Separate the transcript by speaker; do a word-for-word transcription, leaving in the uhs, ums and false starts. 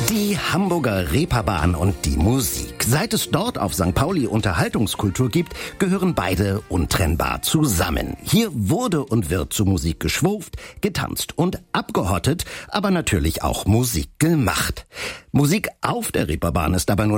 Speaker 1: Die Hamburger Reeperbahn und die Musik. Seit es dort auf Sankt Pauli Unterhaltungskultur gibt, gehören beide untrennbar zusammen. Hier wurde und wird zu Musik geschwurft, getanzt und abgehottet, aber natürlich auch Musik gemacht. Musik auf der Reeperbahn ist dabei nur